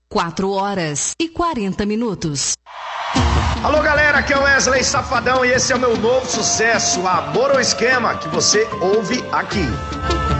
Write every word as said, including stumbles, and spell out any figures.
quatro horas e quarenta minutos. Alô galera, aqui é o Wesley Safadão e esse é o meu novo sucesso, Amor ou Esquema, que você ouve aqui.